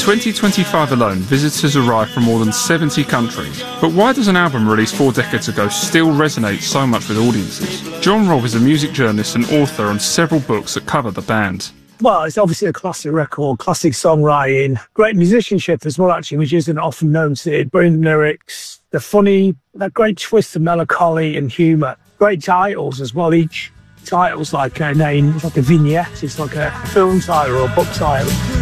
2025 alone, visitors arrived from more than 70 countries. But why does an album released 4 decades ago still resonate so much with audiences? John Robb is a music journalist and author on several books that cover the band. Well, it's obviously a classic record, classic songwriting, great musicianship as well, actually, which isn't often noted. Brilliant lyrics, the funny, that great twist of melancholy and humour. Great titles as well. Each title's like a name, it's like a vignette, it's like a film title or a book title.